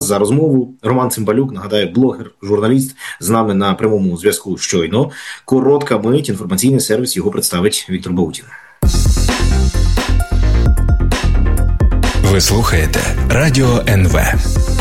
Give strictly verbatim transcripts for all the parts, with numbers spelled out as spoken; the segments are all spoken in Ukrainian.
за розмову. Роман Цимбалюк, нагадаю, блогер, журналіст, з нами на прямому зв'язку щойно. Коротка мить, інформаційний сервіс, його представить Віктор Баутін. Ви слухаєте Радіо ен ве.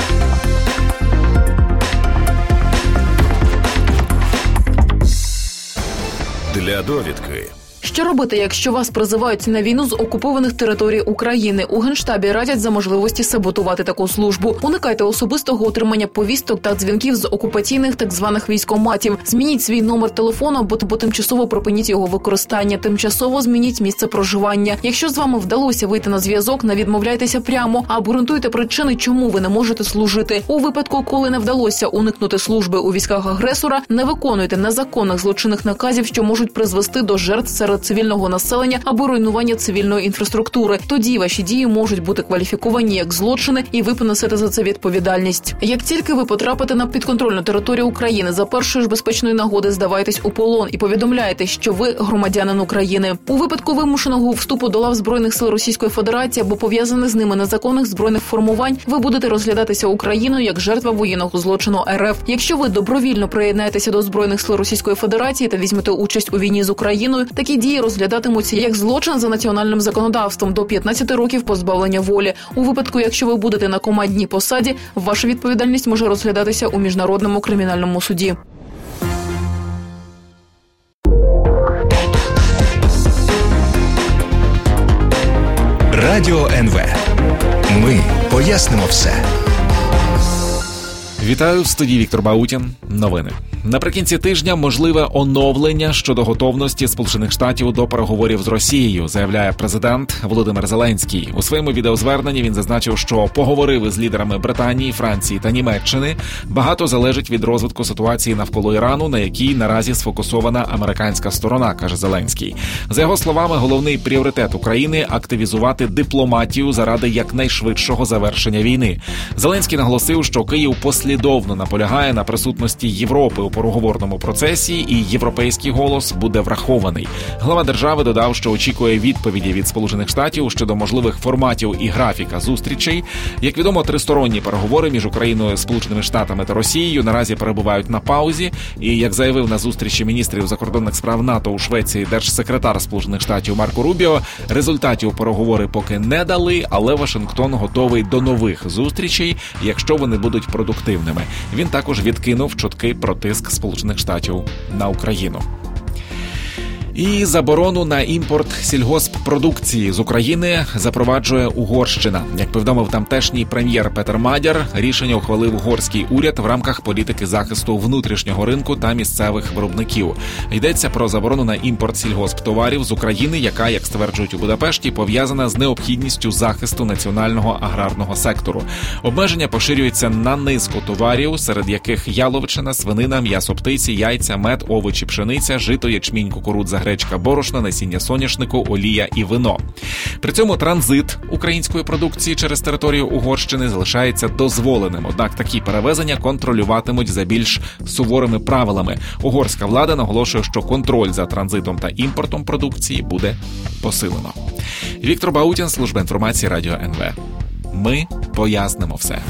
Для довідки. Що робити, якщо вас призивають на війну з окупованих територій України? У Генштабі радять за можливості саботувати таку службу. Уникайте особистого отримання повісток та дзвінків з окупаційних так званих військкоматів. Змініть свій номер телефону або тимчасово припиніть його використання. Тимчасово змініть місце проживання. Якщо з вами вдалося вийти на зв'язок, не відмовляйтеся прямо, а обґрунтуйте причини, чому ви не можете служити. У випадку, коли не вдалося уникнути служби у військах агресора, не виконуйте незаконних злочинних наказів, що можуть призвести до жертв серед цивільного населення або руйнування цивільної інфраструктури. Тоді ваші дії можуть бути кваліфіковані як злочини, і ви понесете за це відповідальність. Як тільки ви потрапите на підконтрольну територію України, за першої ж безпечної нагоди здавайтесь у полон і повідомляйте, що ви громадянин України. У випадку вимушеного вступу до лав Збройних сил Російської Федерації або пов'язаних з ними незаконних збройних формувань, ви будете розглядатися Україною як жертва воєнного злочину ер еф. Якщо ви добровільно приєднаєтеся до Збройних сил Російської Федерації та візьмете участь у війні з Україною, такі дії розглядатимуться як злочин за національним законодавством до п'ятнадцяти років позбавлення волі. У випадку, якщо ви будете на командній посаді, ваша відповідальність може розглядатися у Міжнародному кримінальному суді. Радіо ен ве. Ми пояснимо все. Вітаю, в студії Віктор Баутін. Новини. Наприкінці тижня можливе оновлення щодо готовності Сполучених Штатів до переговорів з Росією, заявляє президент Володимир Зеленський. У своєму відеозверненні він зазначив, що поговорив із лідерами Британії, Франції та Німеччини. Багато залежить від розвитку ситуації навколо Ірану, на якій наразі сфокусована американська сторона, каже Зеленський. За його словами, головний пріоритет України – активізувати дипломатію заради якнайшвидшого завершення війни. Зеленський наголосив, що Київ послідовно наполягає на присутності Європи у переговорному процесі, і європейський голос буде врахований. Глава держави додав, що очікує відповіді від Сполучених Штатів щодо можливих форматів і графіка зустрічей. Як відомо, тристоронні переговори між Україною, Сполученими Штатами та Росією наразі перебувають на паузі. І, як заявив на зустрічі міністрів закордонних справ НАТО у Швеції держсекретар Сполучених Штатів Марко Рубіо, результатів переговори поки не дали, але Вашингтон готовий до нових зустрічей, якщо вони будуть продуктивними. Він також відкинув чутки про тиск Сполучених Штатів на Україну. І заборону на імпорт сільгосппродукції з України запроваджує Угорщина. Як повідомив тамтешній прем'єр Петер Мадяр, рішення ухвалив угорський уряд в рамках політики захисту внутрішнього ринку та місцевих виробників. Йдеться про заборону на імпорт сільгосптоварів з України, яка, як стверджують у Будапешті, пов'язана з необхідністю захисту національного аграрного сектору. Обмеження поширюються на низку товарів, серед яких яловичина, свинина, м'ясо птиці, яйця, мед, овочі, пшениця, жито, ячмінь, кукурудза, гречка, борошна, насіння соняшнику, олія і вино. При цьому транзит української продукції через територію Угорщини залишається дозволеним, однак такі перевезення контролюватимуть за більш суворими правилами. Угорська влада наголошує, що контроль за транзитом та імпортом продукції буде посилено. Віктор Баутін, служба інформації Радіо ен ве. Ми пояснимо все.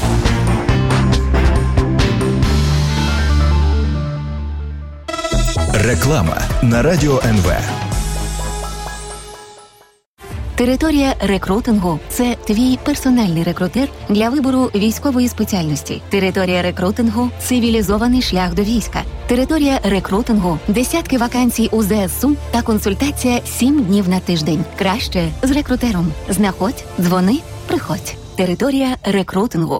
Реклама на Радіо ен ве. Територія рекрутингу – це твій персональний рекрутер для вибору військової спеціальності. Територія рекрутингу – цивілізований шлях до війська. Територія рекрутингу – десятки вакансій у зе ес у та консультація сім днів на тиждень. Краще з рекрутером. Знаходь, дзвони, приходь. Територія рекрутингу.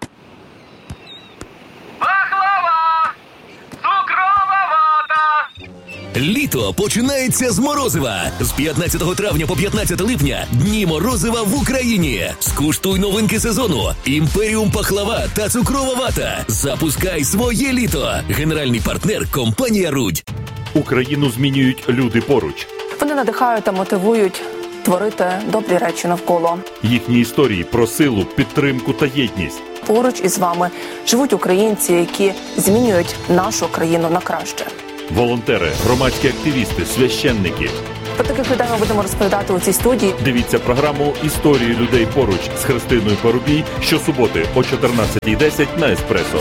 Літо починається з морозива. З п'ятнадцятого травня по п'ятнадцяте липня дні морозива в Україні. Скуштуй новинки сезону. Імперіум пахлава та цукрова вата. Запускай своє літо. Генеральний партнер – компанія «Рудь». Україну змінюють люди поруч. Вони надихають та мотивують творити добрі речі навколо. Їхні історії про силу, підтримку та єдність. Поруч із вами живуть українці, які змінюють нашу країну на краще. Волонтери, громадські активісти, священники. Про таких людей ми будемо розповідати у цій студії. Дивіться програму «Історії людей поруч» з Христиною Парубій щосуботи о чотирнадцятій десять на Еспресо.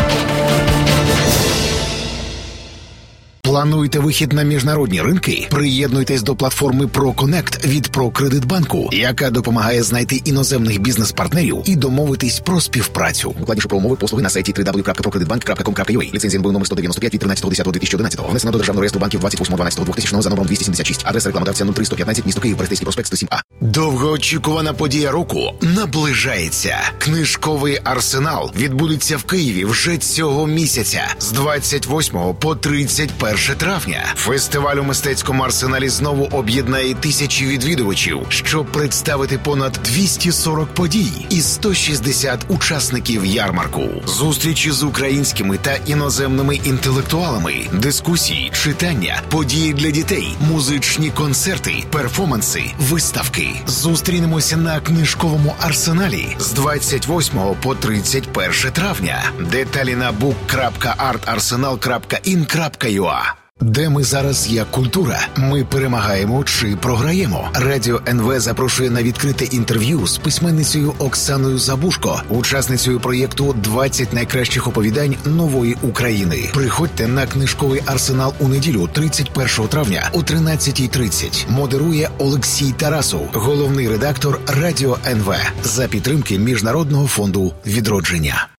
Плануєте вихід на міжнародні ринки? Приєднуйтесь до платформи ProConnect від ProCreditBank, яка допомагає знайти іноземних бізнес-партнерів і домовитись про співпрацю. Докладніше про умови послуги на сайті дабл ю дабл ю дабл ю крапка про кредит банк крапка ком крапка ю а. Ліцензія ен бе у номер сто дев'яносто п'ять від тринадцятого лютого дві тисячі одинадцятого. Внесено до Державного реєстру банків двадцять восьмого дванадцятого дві тисячного за номером двісті сімдесят шість. Адреса рекламодавця нуль три сто п'ятнадцять, місто Київ, Берестейський проспект сто сім А. Довгоочікувана подія року наближається. Книжковий арсенал відбудеться в Києві вже цього місяця з двадцять восьмого по тридцять перше травня. Фестиваль у мистецькому арсеналі знову об'єднає тисячі відвідувачів, щоб представити понад двісті сорок подій і сто шістдесят учасників ярмарку. Зустрічі з українськими та іноземними інтелектуалами, дискусії, читання, події для дітей, музичні концерти, перформанси, виставки. Зустрінемося на книжковому арсеналі з двадцять восьмого по тридцять перше травня. Деталі на бук крапка арт арсенал крапка ін крапка ю а. Де ми зараз як культура? Ми перемагаємо чи програємо? Радіо ен ве запрошує на відкрите інтерв'ю з письменницею Оксаною Забушко, учасницею проєкту «двадцять найкращих оповідань нової України». Приходьте на книжковий арсенал у неділю тридцять першого травня о тринадцятій тридцять. Модерує Олексій Тарасов, головний редактор Радіо ен ве за підтримки Міжнародного фонду відродження.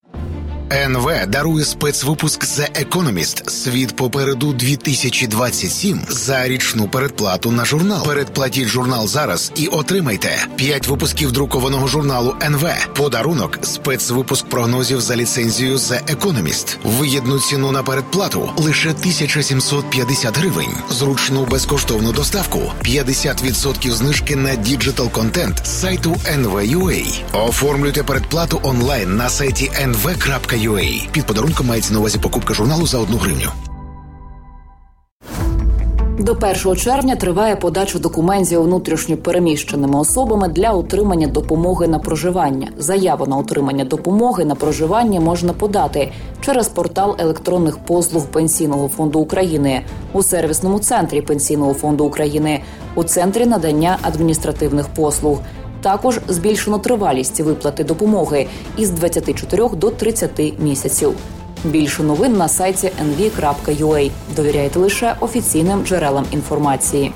ен ве дарує спецвипуск The Economist «Світ попереду дві тисячі двадцять сім» за річну передплату на журнал. Передплатіть журнал зараз і отримайте п'ять випусків друкованого журналу ен ве. Подарунок – спецвипуск прогнозів за ліцензією The Economist. Вигідну ціну на передплату – лише тисяча сімсот п'ятдесят гривень. Зручну безкоштовну доставку – п'ятдесят відсотків знижки на діджитал-контент з сайту ен ве крапка ю а. Оформлюйте передплату онлайн на сайті ен ве крапка ю а. Під подарунком мається на увазі покупка журналу за одну гривню. До першого червня триває подача документів внутрішньо переміщеними особами для отримання допомоги на проживання. Заяву на отримання допомоги на проживання можна подати через портал електронних послуг Пенсійного фонду України, у сервісному центрі Пенсійного фонду України, у центрі надання адміністративних послуг. Також збільшено тривалість виплати допомоги із двадцяти чотирьох до тридцяти місяців. Більше новин на сайті ен ве крапка ю а. Довіряйте лише офіційним джерелам інформації.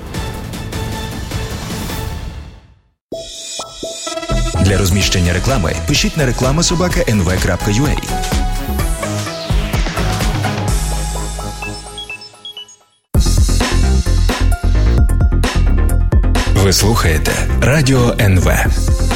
Для розміщення реклами пишіть на реклама собака ен ве крапка ю а. Ви слухаєте Радіо ен ве.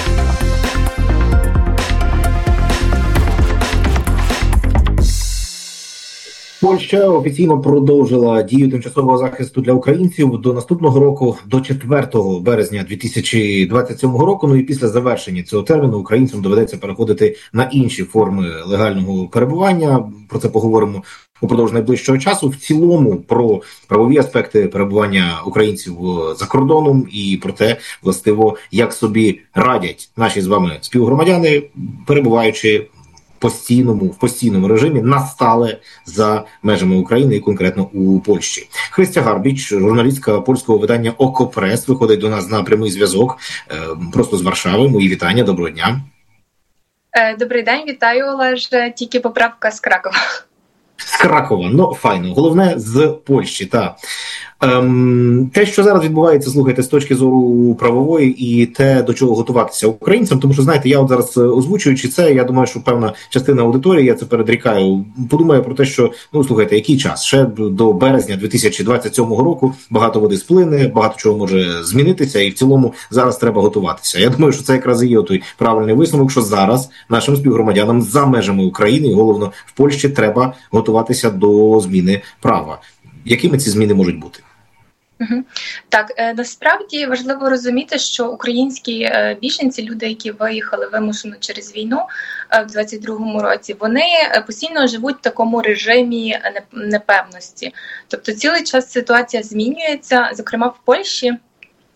Польща офіційно продовжила дію тимчасового захисту для українців до наступного року, до четвертого березня дві тисячі двадцять сьомого року. Ну і після завершення цього терміну українцям доведеться переходити на інші форми легального перебування. Про це поговоримо упродовж найближчого часу. В цілому про правові аспекти перебування українців за кордоном і про те, властиво, як собі радять наші з вами співгромадяни, перебуваючи постійному, в постійному режимі настали за межами України і конкретно у Польщі. Христя Гарбіч, журналістка польського видання «Окопрес», виходить до нас на прямий зв'язок просто з Варшави. Мої вітання, доброго дня. Добрий день, вітаю, Олеже. Тільки поправка з Кракова. З Кракова, ну файно. Головне з Польщі, так. Ем, те, що зараз відбувається, слухайте, з точки зору правової і те, до чого готуватися українцям, тому що, знаєте, я от зараз озвучуючи це, я думаю, що певна частина аудиторії, я це передрікаю, подумає про те, що, ну, слухайте, який час? Ще до березня дві тисячі двадцять сьомого року багато води сплине, багато чого може змінитися, і в цілому зараз треба готуватися. Я думаю, що це якраз і є той правильний висновок, що зараз нашим співгромадянам за межами України, і головно в Польщі, треба готуватися до зміни права. Якими ці зміни можуть бути? Угу. Так, е, насправді важливо розуміти, що українські е, біженці, люди, які виїхали вимушено через війну е, в двадцять другому році, вони постійно живуть в такому режимі непевності. Тобто цілий час ситуація змінюється, зокрема в Польщі.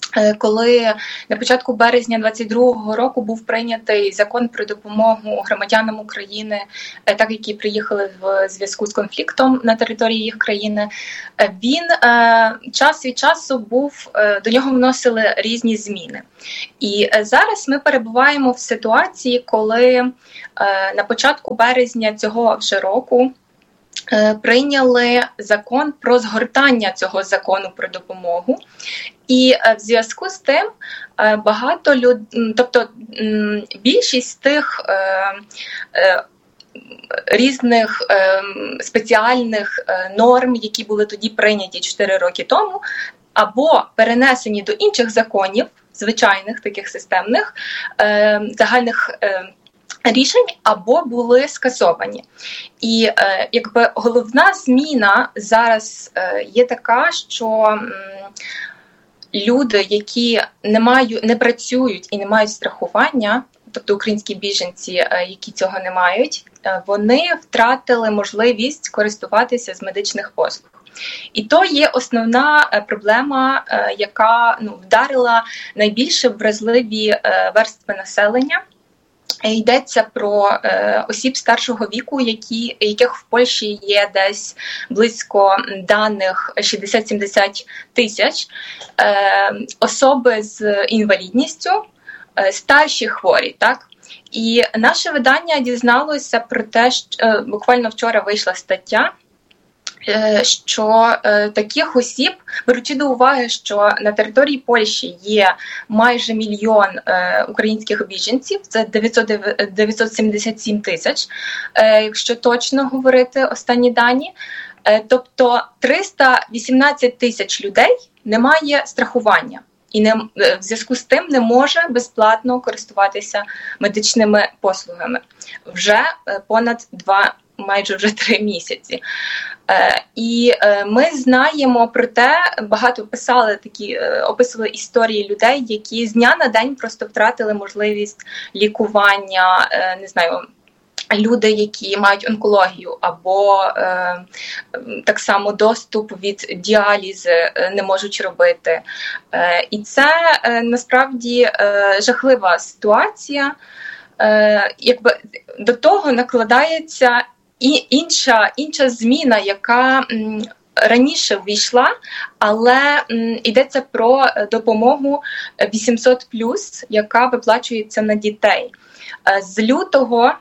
коли на початку березня двадцять другого року був прийнятий закон про допомогу громадянам України, так які приїхали в зв'язку з конфліктом на території їх країни, він час від часу був, до нього вносили різні зміни. І зараз ми перебуваємо в ситуації, коли на початку березня цього вже року прийняли закон про згортання цього закону про допомогу. І в зв'язку з тим багато людей, тобто більшість тих різних спеціальних норм, які були тоді прийняті чотири роки тому, або перенесені до інших законів, звичайних таких системних, загальних рішень, або були скасовані. І е, якби головна зміна зараз е, є така, що м, люди, які не мають, не працюють і не мають страхування, тобто українські біженці, е, які цього не мають, е, вони втратили можливість користуватися з медичних послуг. І то є основна проблема, е, яка ну, вдарила найбільше вразливі е, верстви населення. Йдеться про е, осіб старшого віку, які, яких в Польщі є десь близько даних шістдесят-сімдесят тисяч, е, особи з інвалідністю, е, старші хворі, так? І наше видання дізналося про те, що е, буквально вчора вийшла стаття, що е, таких осіб, беручи до уваги, що на території Польщі є майже мільйон е, українських біженців, це дев'ятсот сімдесят сім тисяч, е, якщо точно говорити останні дані, е, тобто триста вісімнадцять тисяч людей не має страхування і не, в зв'язку з тим не може безплатно користуватися медичними послугами вже е, понад два майже вже три місяці. Е, і е, ми знаємо про те, багато писали такі, е, описували історії людей, які з дня на день просто втратили можливість лікування, е, не знаю, люди, які мають онкологію, або е, так само доступ від діалізи не можуть робити. Е, і це е, насправді е, жахлива ситуація. Е, якби до того накладається і інша, інша зміна, яка м, раніше ввійшла, але м, йдеться про допомогу вісімсот плюс, яка виплачується на дітей. Е, з лютого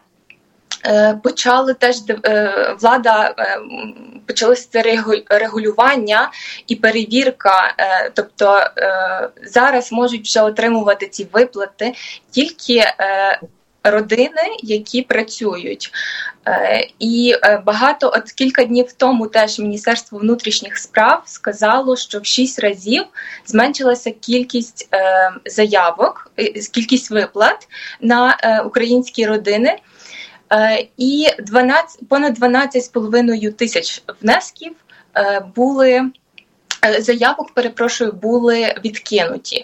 е, почали теж е, влада е, почалося це регулювання і перевірка, е, тобто е, зараз можуть вже отримувати ці виплати тільки е, родини, які працюють. Е, і багато, от кілька днів тому теж Міністерство внутрішніх справ сказало, що в шість разів зменшилася кількість е, заявок, кількість виплат на е, українські родини. Е, і дванадцять, понад дванадцять з половиною тисяч внесків е, були, е, заявок, перепрошую, були відкинуті.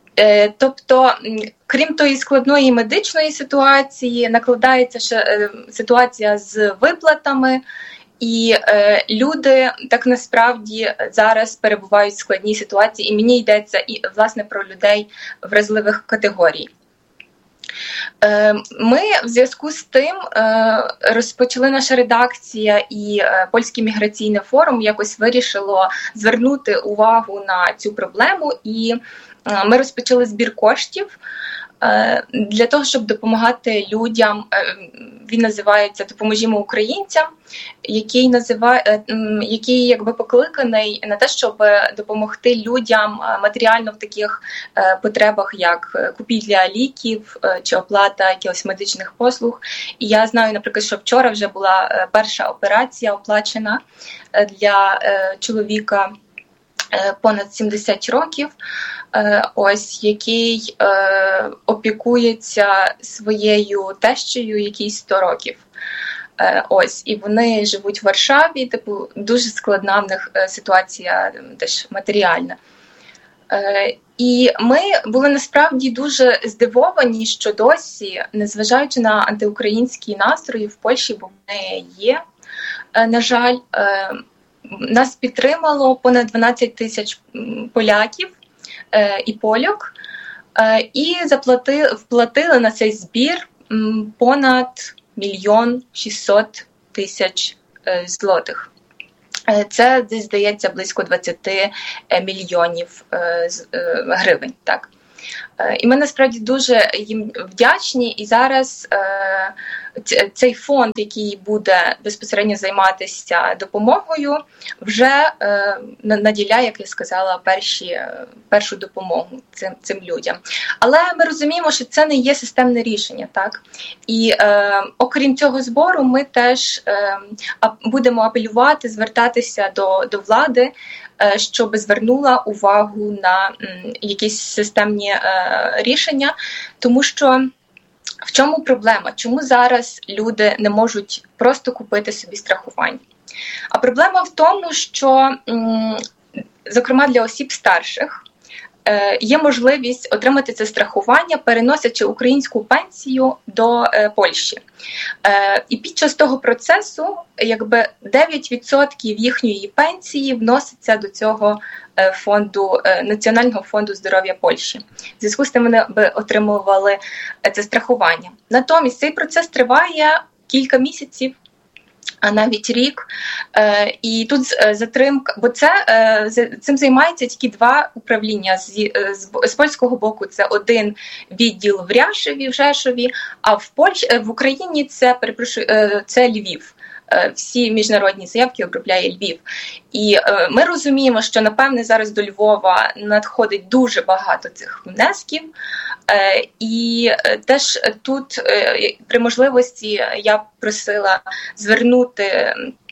Тобто, крім тої складної медичної ситуації, накладається ще е, ситуація з виплатами, і е, люди так насправді зараз перебувають в складній ситуації, і мені йдеться і, власне, про людей вразливих категорій. Е, ми в зв'язку з тим е, розпочали наша редакція, і е, Польський міграційний форум якось вирішило звернути увагу на цю проблему, і ми розпочали збір коштів для того, щоб допомагати людям. Він називається «Допоможімо українцям», який називає, який якби покликаний на те, щоб допомогти людям матеріально в таких потребах, як купівля ліків чи оплата якихось медичних послуг. І я знаю, наприклад, що вчора вже була перша операція оплачена для чоловіка понад сімдесят років, ось, який е, опікується своєю тещею, якій сто років. Е, ось, і вони живуть в Варшаві, типу, дуже складна в них ситуація теж матеріальна. Е, і ми були насправді дуже здивовані, що досі, незважаючи на антиукраїнські настрої в Польщі, бо вони є, е, на жаль, е, нас підтримало понад дванадцять тисяч поляків і Польок, і заплатили, вплатили на цей збір понад мільйон шістсот тисяч злотих. Це десь, здається, близько двадцять мільйонів гривень. Так. І ми насправді дуже їм вдячні, і зараз е, цей фонд, який буде безпосередньо займатися допомогою, вже е, наділяє, як я сказала, перші, першу допомогу цим, цим людям. Але ми розуміємо, що це не є системне рішення, так? І е, окрім цього збору, ми теж е, будемо апелювати, звертатися до, до влади, щоб звернула увагу на якісь системні рішення, тому що в чому проблема? Чому зараз люди не можуть просто купити собі страхування? А проблема в тому, що, зокрема, для осіб старших є можливість отримати це страхування, переносячи українську пенсію до Польщі. І під час того процесу якби дев'ять відсотків їхньої пенсії вноситься до цього фонду, Національного фонду здоров'я Польщі. В зв'язку з тим вони би отримували це страхування. Натомість цей процес триває кілька місяців, а навіть рік. І тут затримка, бо це цим займається тільки два управління. З, з, з польського боку це один відділ в Ряшеві, в Жешові, а в Польщі, в Україні це, перепрошую, це Львів. Всі міжнародні заявки обробляє Львів. І е, ми розуміємо, що, напевне, зараз до Львова надходить дуже багато цих внесків. Е, і е, теж тут е, при можливості я просила звернути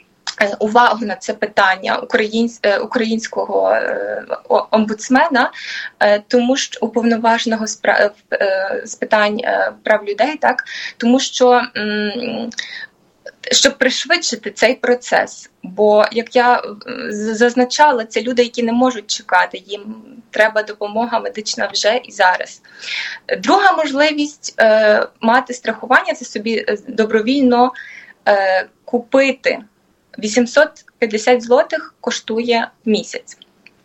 увагу на це питання українсь, українського омбудсмена, тому що уповноваженого з питань прав людей, так, тому що щоб пришвидшити цей процес. Бо, як я зазначала, це люди, які не можуть чекати, їм треба допомога медична вже і зараз. Друга можливість е, мати страхування – це собі добровільно е, купити. вісімсот п'ятдесят злотих коштує місяць.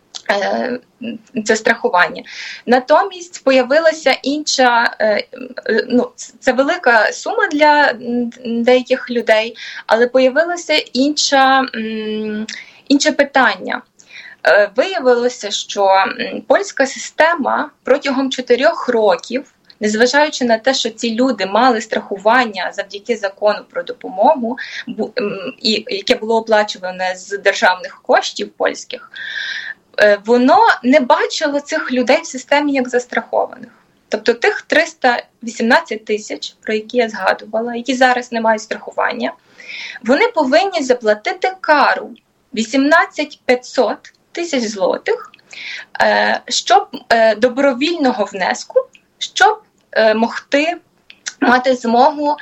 Це страхування. Натомість появилася інша, ну, це велика сума для деяких людей, але появилося інша, інше питання. Виявилося, що польська система протягом чотирьох років, незважаючи на те, що ці люди мали страхування завдяки закону про допомогу, і яке було оплачуване з державних коштів польських, воно не бачило цих людей в системі як застрахованих. Тобто тих триста вісімнадцять тисяч, про які я згадувала, які зараз не мають страхування, вони повинні заплатити кару вісімнадцять тисяч п'ятсот тисяч злотих, щоб добровільного внеску, щоб могти мати змогу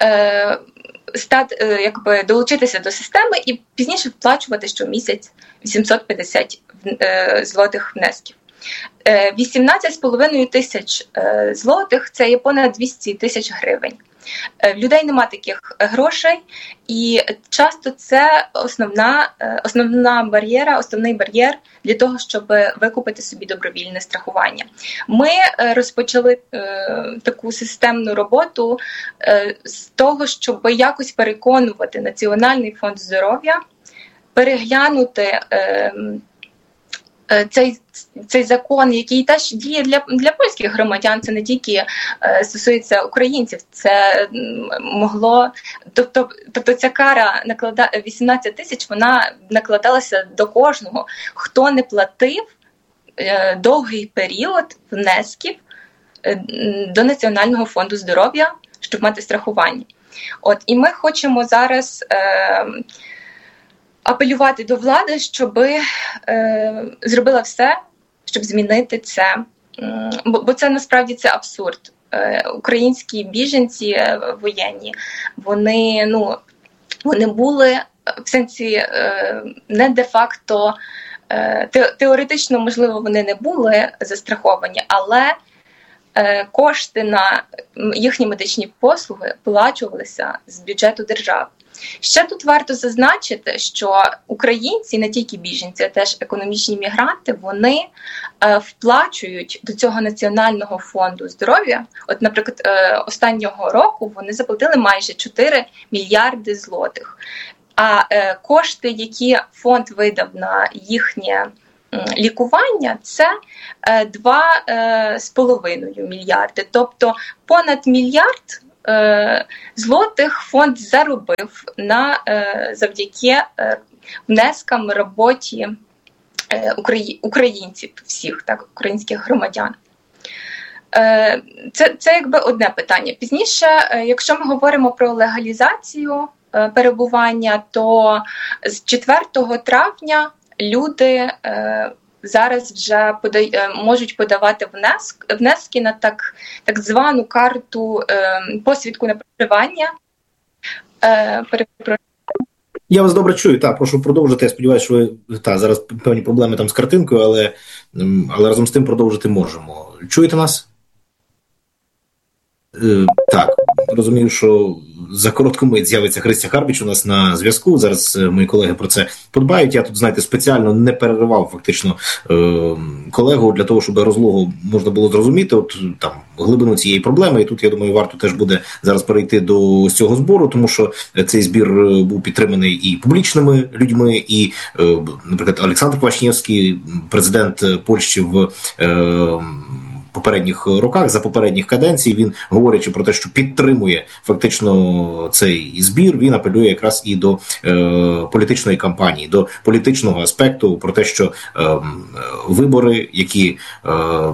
стати, якби, долучитися до системи і пізніше вплачувати щомісяць вісімсот п'ятдесят злотих внесків. вісімнадцять з половиною тисяч злотих – це є понад двісті тисяч гривень. В людей нема таких грошей, і часто це основна, основна бар'єра, основний бар'єр для того, щоб викупити собі добровільне страхування. Ми розпочали е, таку системну роботу е, з того, щоб якось переконувати Національний фонд здоров'я, переглянути е, Цей, цей закон, який теж діє для, для польських громадян, це не тільки е, стосується українців, це могло, тобто, тобто ця кара наклада, вісімнадцять тисяч, вона накладалася до кожного, хто не платив е, довгий період внесків е, до Національного фонду здоров'я, щоб мати страхування. От, і ми хочемо зараз Е, апелювати до влади, щоб е, зробила все, щоб змінити це. Бо, бо це насправді це абсурд. Е, українські біженці е, воєнні, вони, ну, вони були в сенсі е, не де-факто, е, те, теоретично, можливо, вони не були застраховані, але е, кошти на їхні медичні послуги оплачувалися з бюджету держави. Ще тут варто зазначити, що українці, не тільки біженці, а теж економічні мігранти, вони е, вплачують до цього Національного фонду здоров'я. От, наприклад, е, останнього року вони заплатили майже чотири мільярди злотих. А е, кошти, які фонд видав на їхнє лікування, це два з половиною мільярди. Тобто понад мільярд е, злотих фонд заробив на е, завдяки е, внескам роботі е, украї, українців всіх, так, українських громадян. Е, це, це якби одне питання. Пізніше, е, якщо ми говоримо про легалізацію е, перебування, то з четвертого травня люди е, зараз вже подай, е, можуть подавати внеск, внески на так, так звану карту е, посвідку на проживання. Е, Я вас добре чую, так, прошу продовжити. Я сподіваюся, що ви та, зараз певні проблеми там з картинкою, але, але разом з тим продовжити можемо. Чуєте нас? Е, так, розумію, що за коротку мить з'явиться Христя Гарбіч у нас на зв'язку. Зараз мої колеги про це подбають. Я тут, знаєте, спеціально не переривав фактично е- колегу для того, щоб розлогу можна було зрозуміти от там глибину цієї проблеми. І тут, я думаю, варто теж буде зараз перейти до цього збору, тому що цей збір був підтриманий і публічними людьми, і, е- наприклад, Олександр Квашнєвський, президент Польщі в е- попередніх роках, за попередніх каденцій, він, говорячи про те, що підтримує фактично цей збір, він апелює якраз і до е, політичної кампанії, до політичного аспекту, про те, що е, вибори, які е,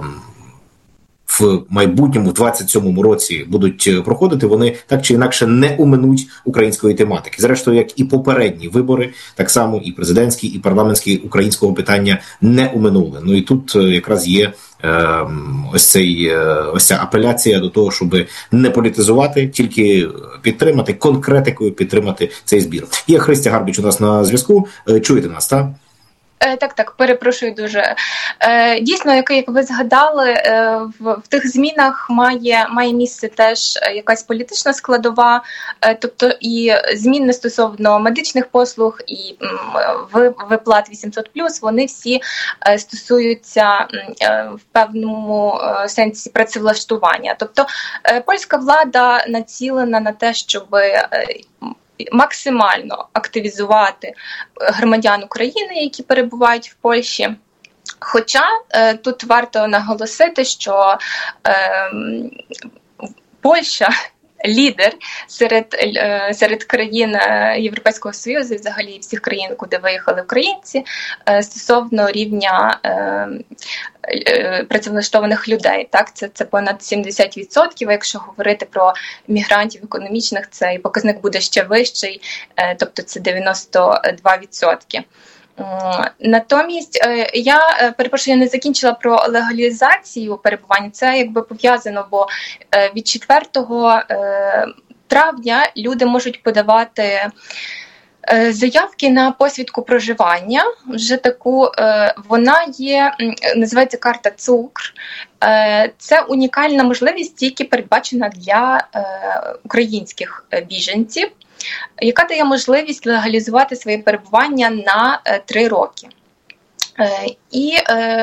в майбутньому, в двадцять сьомому році будуть проходити, вони так чи інакше не оминуть української тематики. Зрештою, як і попередні вибори, так само і президентські, і парламентські українського питання не оминули. Ну і тут якраз є е, ось, цей, ось ця апеляція до того, щоб не політизувати, тільки підтримати, конкретикою підтримати цей збір. Є Христя Гарбіч у нас на зв'язку. Чуєте нас, так? Так, так, перепрошую дуже. Дійсно, як, як ви згадали, в, в тих змінах має, має місце теж якась політична складова, тобто і зміни стосовно медичних послуг, і виплат вісімсот плюс, вони всі стосуються в певному сенсі працевлаштування. Тобто польська влада націлена на те, щоб максимально активізувати громадян України, які перебувають в Польщі. Хоча е, тут варто наголосити, що е, Польща лідер серед, е, серед країн Європейського Союзу, взагалі всіх країн, куди виїхали українці, е, стосовно рівня е, е, працевлаштованих людей. Так, це, це понад сімдесят відсотків, а якщо говорити про мігрантів економічних, цей показник буде ще вищий, е, тобто це дев'яносто два відсотки. Натомість, я, перепрошую, я не закінчила про легалізацію перебування. Це якби пов'язано, бо від четвертого травня люди можуть подавати заявки на посвідку проживання. Вже таку, вона є, називається карта Цукр. Це унікальна можливість, тільки передбачена для українських біженців, яка дає можливість легалізувати своє перебування на три роки. І,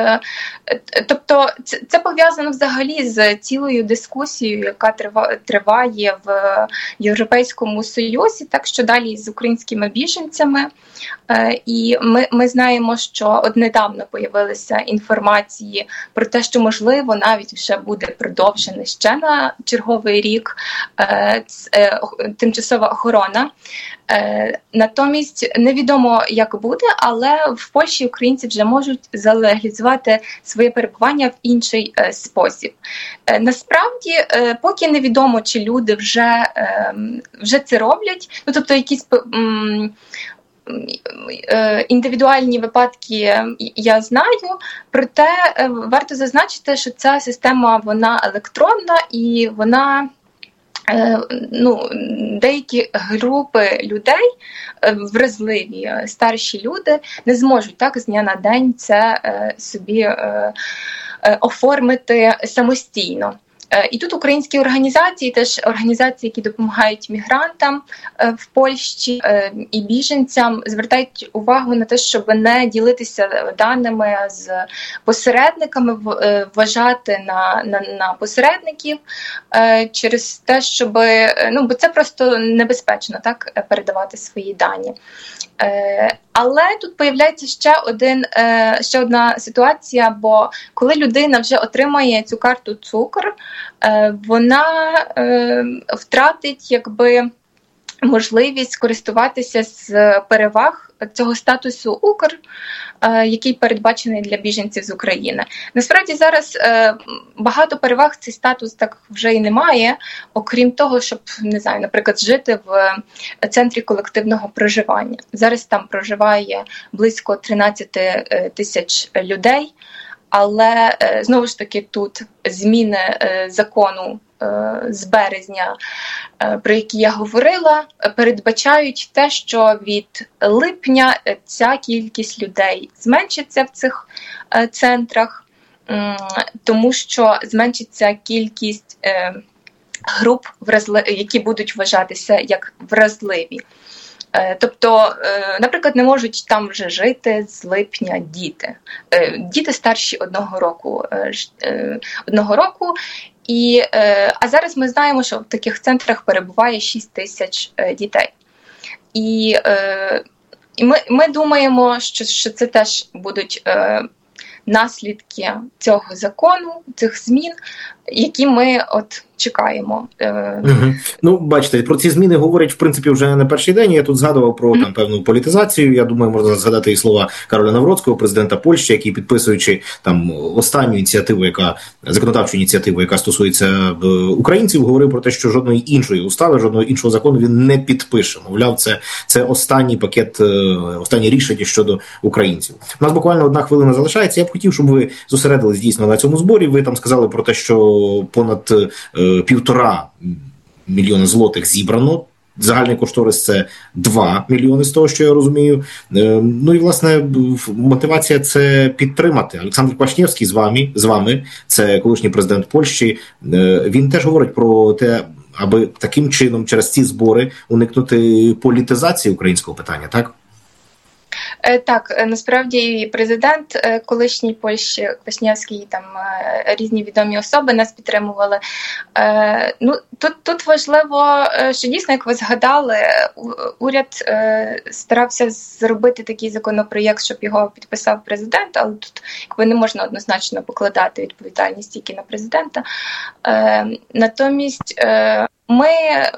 тобто, це, це пов'язано взагалі з цілою дискусією, яка триває в Європейському Союзі, так що далі з українськими біженцями. І ми, ми знаємо, що от недавно появилися інформації про те, що, можливо, навіть вже буде продовжений ще на черговий рік тимчасова охорона. Натомість невідомо, як буде, але в Польщі українці вже можуть залегалізувати своє перебування в інший е, спосіб. Е, насправді, е, поки невідомо, чи люди вже, е, вже це роблять, ну, тобто якісь м, е, індивідуальні випадки я знаю, проте е, варто зазначити, що ця система, вона електронна і вона ну, деякі групи людей, вразливі, старші люди, не зможуть так з дня на день це собі оформити самостійно. І тут українські організації, теж організації, які допомагають мігрантам в Польщі і біженцям, звертають увагу на те, щоб не ділитися даними з посередниками, вважати на, на, на посередників через те, щоб, ну, бо це просто небезпечно, так, передавати свої дані. Але тут появляється ще один, ще одна ситуація, бо коли людина вже отримає цю карту цукор, вона втратить, якби, можливість користуватися з переваг цього статусу Укр, який передбачений для біженців з України. Насправді зараз багато переваг цей статус так вже і немає, окрім того, щоб, не знаю, наприклад, жити в центрі колективного проживання. Зараз там проживає близько тринадцять тисяч людей, але, знову ж таки, тут зміни закону з березня, про які я говорила, передбачають те, що від липня ця кількість людей зменшиться в цих центрах, тому що зменшиться кількість груп, які будуть вважатися як вразливі. Тобто, наприклад, не можуть там вже жити з липня діти. Діти старші одного року. Одного року. І, а зараз ми знаємо, що в таких центрах перебуває шість тисяч дітей. І, і ми, ми думаємо, що, що це теж будуть наслідки цього закону, цих змін, які ми от чекаємо. Угу. Ну, бачите, про ці зміни говорять, в принципі, вже не перший день. Я тут згадував про там певну політизацію. Я думаю, можна згадати і слова Кароля Навроцького, президента Польщі, який, підписуючи там останню ініціативу, яка законодавчу ініціативу, яка стосується українців, говорив про те, що жодної іншої устави, жодного іншого закону він не підпише. Мовляв, це, це останній пакет, останнє рішення щодо українців. У нас буквально одна хвилина залишається. Я б хотів, щоб ви зосередились дійсно на цьому зборі. Ви там сказали про те, що понад е, півтора мільйона злотих зібрано. Загальний кошторис – це два мільйони, з того, що я розумію. Е, ну і, власне, мотивація – це підтримати. Олександр Квашнєвський з вами, з вами, це колишній президент Польщі, е, він теж говорить про те, аби таким чином, через ці збори, уникнути політизації українського питання, так? Так, насправді президент колишній Польщі Квашнєвський, там різні відомі особи нас підтримували. Ну, тут, тут важливо, що дійсно, як ви згадали, уряд старався зробити такий законопроєкт, щоб його підписав президент, але тут якби не можна однозначно покладати відповідальність тільки на президента. Натомість ми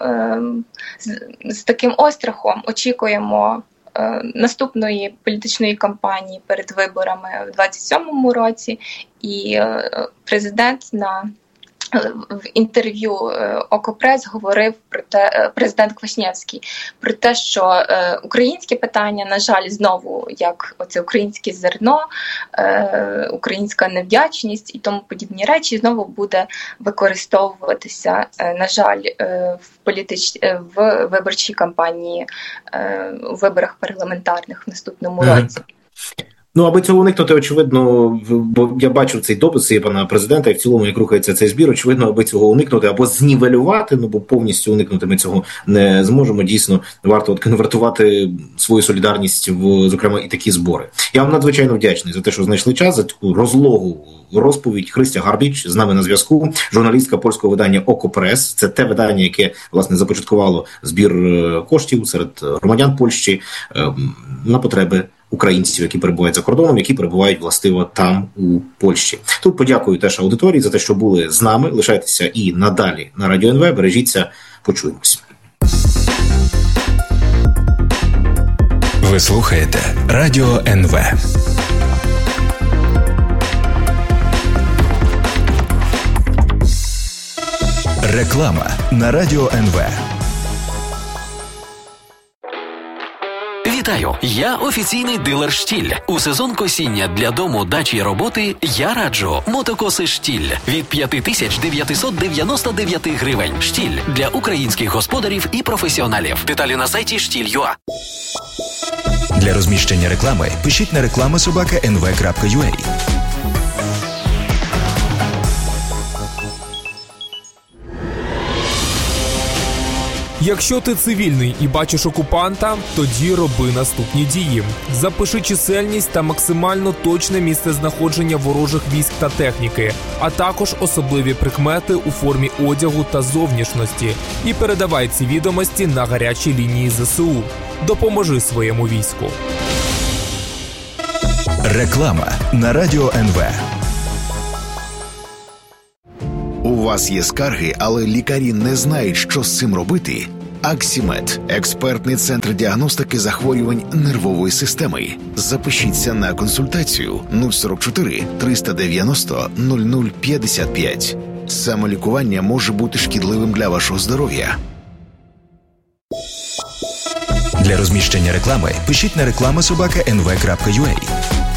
з, з таким острахом очікуємо наступної політичної кампанії перед виборами в двадцять сьомому році, і президент на в інтерв'ю Окопрес говорив про те, президент Квашнєвський, про те, що українське питання, на жаль, знову, як оце українське зерно, українська невдячність і тому подібні речі, знову буде використовуватися, на жаль, в політич... в виборчій кампанії, у виборах парламентарних в наступному році. Mm-hmm. Ну, аби цього уникнути, очевидно, бо я бачив цей допис і пана президента, і в цілому, як рухається цей збір, очевидно, аби цього уникнути або знівелювати, ну, бо повністю уникнути ми цього не зможемо. Дійсно, варто от конвертувати свою солідарність в, зокрема, і такі збори. Я вам надзвичайно вдячний за те, що знайшли час, за таку розлогу розповідь. Христя Гарбіч з нами на зв'язку, журналістка польського видання «Окопрес». Це те видання, яке, власне, започаткувало збір коштів серед громадян Польщі на потреби українців, які перебувають за кордоном, які перебувають, властиво, там, у Польщі. Тут подякую теж аудиторії за те, що були з нами. Лишайтеся і надалі на Радіо ен ве. Бережіться. Почуємось. Ви слухаєте Радіо ен ве. Реклама на Радіо ен ве. Вітаю! Я офіційний дилер «Штіль». У сезон косіння для дому, дачі й роботи я раджу мотокоси «Штіль» від п'ять тисяч дев'ятсот дев'яносто дев'ять гривень. «Штіль» для українських господарів і професіоналів. Деталі на сайті штіль крапка ю а. Для розміщення реклами пишіть на реклама собака ен ве крапка ю а. Якщо ти цивільний і бачиш окупанта, тоді роби наступні дії. Запиши чисельність та максимально точне місце знаходження ворожих військ та техніки, а також особливі прикмети у формі одягу та зовнішності. І передавай ці відомості на гарячі лінії ЗСУ. Допоможи своєму війську. Реклама на Радіо ен ве. У вас є скарги, але лікарі не знають, що з цим робити? Аксімед – експертний центр діагностики захворювань нервової системи. Запишіться на консультацію нуль сорок чотири триста дев'яносто нуль нуль п'ятдесят п'ять. Самолікування може бути шкідливим для вашого здоров'я. Для розміщення реклами пишіть на реклама собака ен ве крапка ю а.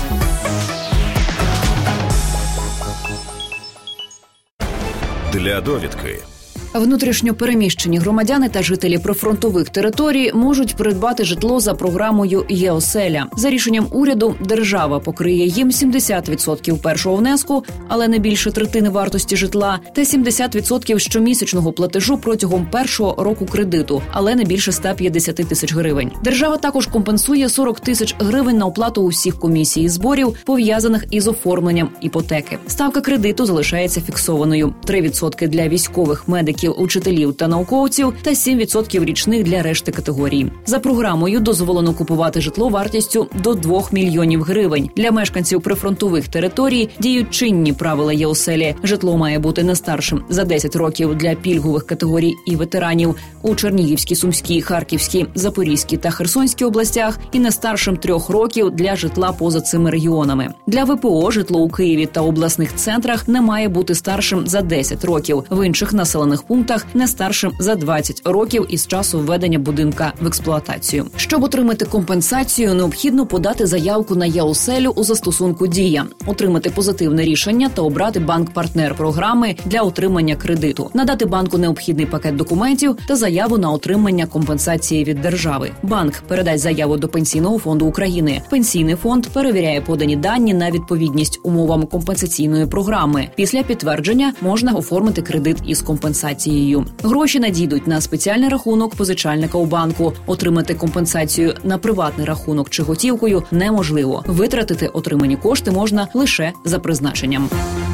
Для довідки. Внутрішньо переміщені громадяни та жителі прифронтових територій можуть придбати житло за програмою «Є-оселя». За рішенням уряду, держава покриє їм сімдесят відсотків першого внеску, але не більше третини вартості житла, та сімдесят відсотків щомісячного платежу протягом першого року кредиту, але не більше ста п'ятдесят тисяч гривень. Держава також компенсує сорок тисяч гривень на оплату усіх комісій і зборів, пов'язаних із оформленням іпотеки. Ставка кредиту залишається фіксованою – три відсотки для військових, медиків, учителів та науковців та сім відсотків річних для решти категорій. За програмою дозволено купувати житло вартістю до двох мільйонів гривень. Для мешканців прифронтових територій діють чинні правила «Є-оселі». Житло має бути не старшим за десять років для пільгових категорій і ветеранів у Чернігівській, Сумській, Харківській, Запорізькій та Херсонській областях і не старшим трьох років для житла поза цими регіонами. Для ве пе о житло у Києві та обласних центрах не має бути старшим за десять років. В інших населених пунктах не старшим за двадцять років із часу введення будинка в експлуатацію. Щоб отримати компенсацію, необхідно подати заявку на «Є-оселю» у застосунку «Дія», отримати позитивне рішення та обрати банк-партнер програми для отримання кредиту, надати банку необхідний пакет документів та заяву на отримання компенсації від держави. Банк передасть заяву до Пенсійного фонду України. Пенсійний фонд перевіряє подані дані на відповідність умовам компенсаційної програми. Після підтвердження можна оформити кредит із компенсацією. Гроші надійдуть на спеціальний рахунок позичальника у банку. Отримати компенсацію на приватний рахунок чи готівкою неможливо. Витратити отримані кошти можна лише за призначенням.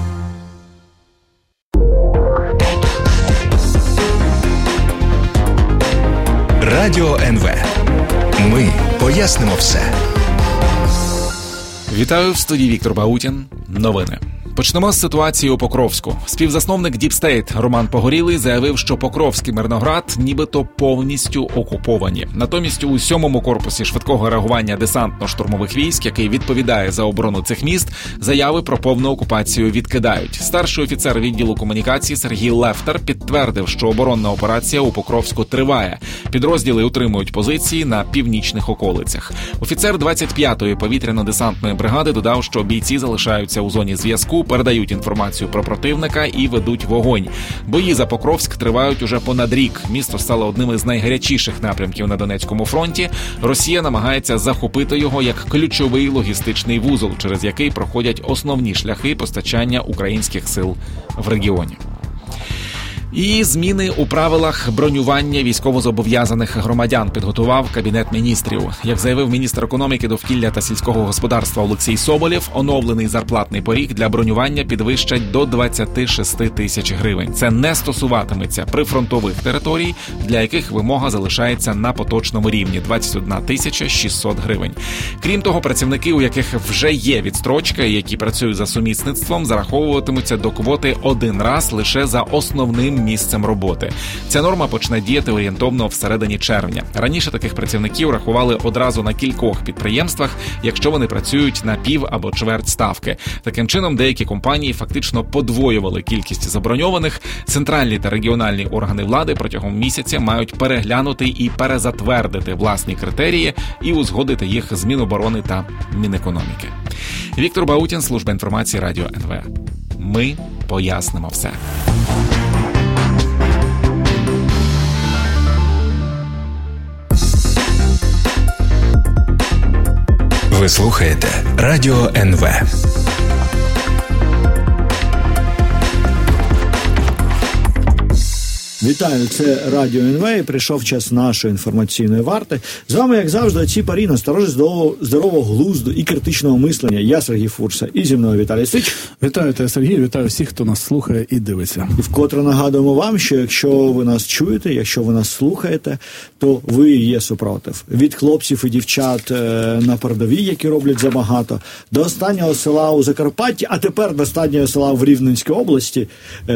Радіо ен ве. Ми пояснимо все. Вітаю, в студії Віктор Баутін. Новини. Почнемо з ситуації у Покровську. Співзасновник Deep State Роман Погорілий заявив, що Покровськ і Мирноград нібито повністю окуповані. Натомість у сьомому корпусі швидкого реагування десантно-штурмових військ, який відповідає за оборону цих міст, заяви про повну окупацію відкидають. Старший офіцер відділу комунікації Сергій Лефтер підтвердив, що оборонна операція у Покровську триває. Підрозділи утримують позиції на північних околицях. Офіцер двадцять п'ятої повітряно-десантної бригади додав, що бійці залишаються у зоні зв'язку, передають інформацію про противника і ведуть вогонь. Бої за Покровськ тривають уже понад рік. Місто стало одним із найгарячіших напрямків на Донецькому фронті. Росія намагається захопити його як ключовий логістичний вузол, через який проходять основні шляхи постачання українських сил в регіоні. І зміни у правилах бронювання військовозобов'язаних громадян підготував Кабінет міністрів. Як заявив міністр економіки, довкілля та сільського господарства Олексій Соболєв, оновлений зарплатний поріг для бронювання підвищать до двадцять шість тисяч гривень. Це не стосуватиметься прифронтових територій, для яких вимога залишається на поточному рівні – двадцять одна тисяча шістсот гривень. Крім того, працівники, у яких вже є відстрочка і які працюють за сумісництвом, зараховуватимуться до квоти один раз лише за основним місцем роботи. Ця норма почне діяти орієнтовно всередині червня. Раніше таких працівників рахували одразу на кількох підприємствах, якщо вони працюють на пів або чверть ставки. Таким чином, деякі компанії фактично подвоювали кількість заброньованих. Центральні та регіональні органи влади протягом місяця мають переглянути і перезатвердити власні критерії і узгодити їх з Міноборони та Мінекономіки. Віктор Баутін, служба інформації Радіо ен ве. Ми пояснимо все. Ви слухаєте Радіо ен ве. Вітаю, це Радіо ен ве, прийшов час нашої інформаційної варти. З вами, як завжди, ці парі насторожі здорового, здорового глузду і критичного мислення. Я Сергій Фурса, і зі мною Віталій Сич. Вітаю тебе, Сергій, вітаю всіх, хто нас слухає і дивиться. І вкотре нагадуємо вам, що якщо ви нас чуєте, якщо ви нас слухаєте, то ви є супротив. Від хлопців і дівчат на передовій, які роблять забагато, до останнього села у Закарпатті, а тепер до останнього села в Рівненській області,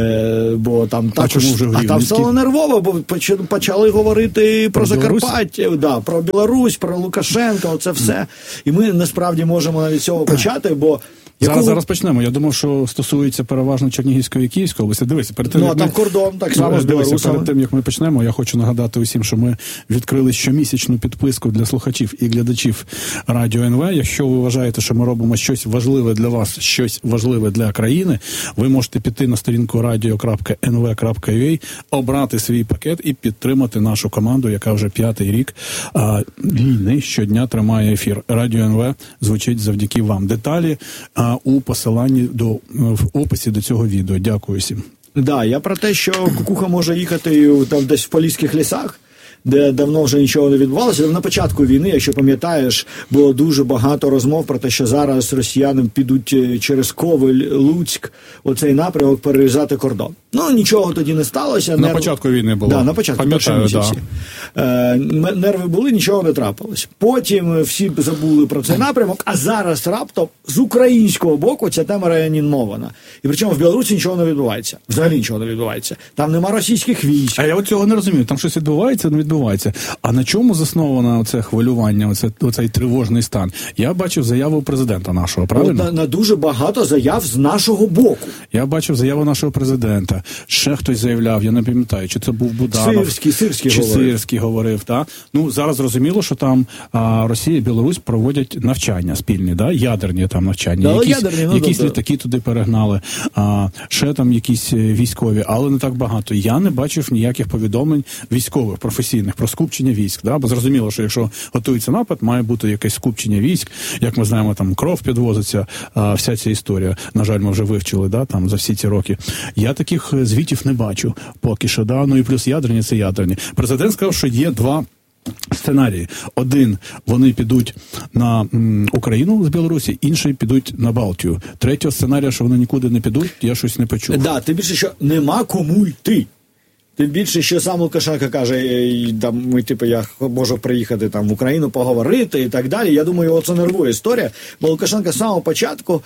бо там також... А там стало нервово, бо почали говорити про, про Закарпаття, да, про Білорусь, про Лукашенка, оце все. І ми насправді можемо навіть цього почати, бо... Зараз, Якого... зараз почнемо. Я думав, що стосується переважно Чернігівської і Київської області. Дивися, перед тим, ну, як а там ми... кордон, так само з Дивися, перед тим, як ми почнемо, я хочу нагадати усім, що ми відкрили щомісячну підписку для слухачів і глядачів Радіо ен ве. Якщо ви вважаєте, що ми робимо щось важливе для вас, щось важливе для країни, ви можете піти на сторінку радіо крапка ен ве крапка ю а, обрати свій пакет і підтримати нашу команду, яка вже п'ятий рік а, війни щодня тримає ефір. Радіо ен ве звучить завдяки вам. Деталі а, у посиланні до в описі до цього відео. Дякую всім. Да, я про те, що кукуха може їхати там десь в поліських лісах, де давно вже нічого не відбувалося. На початку війни, якщо пам'ятаєш, було дуже багато розмов про те, що зараз росіяни підуть через Ковель, Луцьк, оцей напрямок перерізати кордон. Ну, нічого тоді не сталося. На Нерв... початку війни було. Да, на початку, першому місяці. Да. Е, нерви були, нічого не трапилось. Потім всі забули про цей напрямок, а зараз раптом з українського боку ця тема реанімована. І причому в Білорусі нічого не відбувається. Взагалі нічого не відбувається. Там нема російських військ. А я от цього не розумію. Там щось відбувається, не відбувається. А на чому засновано оце хвилювання, оце, оцей тривожний стан? Я бачив заяву президента нашого, правильно? На, на дуже багато заяв з нашого боку. Я бачив заяву нашого президента. Ще хтось заявляв, я не пам'ятаю, чи це був Буданов, Сирський, Сирський чи говорив. Сирський говорив, так? Ну, зараз зрозуміло, що там а, Росія і Білорусь проводять навчання спільні, да? Ядерні там навчання. Да, якісь ядерні, ну, якісь да, літаки туди перегнали, а, ще там якісь військові, але не так багато. Я не бачив ніяких повідомлень військових, професійних, про скупчення військ, да? Бо зрозуміло, що якщо готується напад, має бути якесь скупчення військ, як ми знаємо, там кров підвозиться, а, вся ця історія. На жаль, ми вже вивчили, да, там за всі ці роки. Я таких звітів не бачу поки що, да, ну і плюс ядерні, це ядерні. Президент сказав, що є два сценарії. Один, вони підуть на м, Україну з Білорусі, інший підуть на Балтію. Третього сценарія, що вони нікуди не підуть, я щось не почув. Да, тим більше, що нема кому йти. Тим більше, що сам Лукашенко каже, там, ми, типу, я можу приїхати там в Україну поговорити і так далі. Я думаю, його це нервує історія, бо Лукашенко з самого початку